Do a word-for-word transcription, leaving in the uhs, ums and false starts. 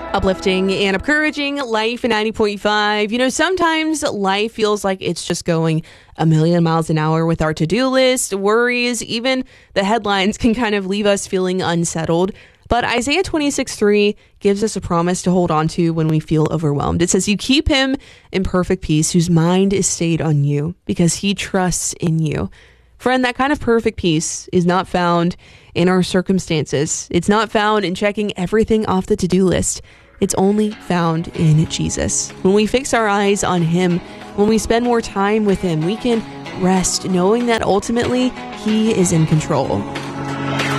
Uplifting and encouraging Life in ninety point five. You know, sometimes life feels like it's just going a million miles an hour with our to-do list, worries, even the headlines can kind of leave us feeling unsettled. But Isaiah twenty-six three gives us a promise to hold on to when we feel overwhelmed. It says, "You keep him in perfect peace, whose mind is stayed on you, because he trusts in you." Friend, that kind of perfect peace is not found in our circumstances. It's not found in checking everything off the to-do list. It's only found in Jesus. When we fix our eyes on him, when we spend more time with him, we can rest knowing that ultimately he is in control.